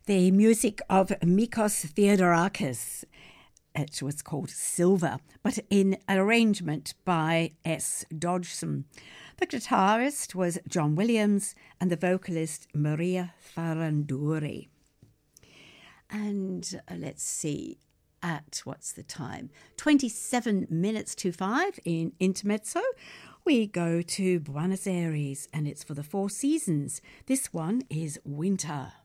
The music of Mikos Theodorakis. It was called Silver, but in an arrangement by S. Dodgson. The guitarist was John Williams and the vocalist Maria Faranduri. And let's see, at what's the time? 27 minutes to 5 in Intermezzo. We go to Buenos Aires and it's for the Four Seasons. This one is Winter.